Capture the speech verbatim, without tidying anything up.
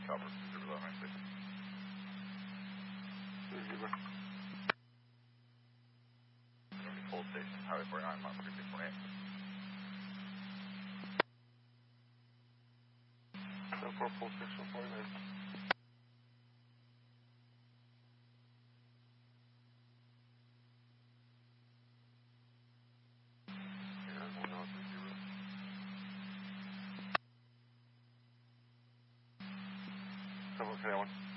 Chopper, zero eleven nine six. Zero. Full station, Highway forty-nine, Mile thirty-six point eight. seven four full station forty-nine. seven, okay, that one.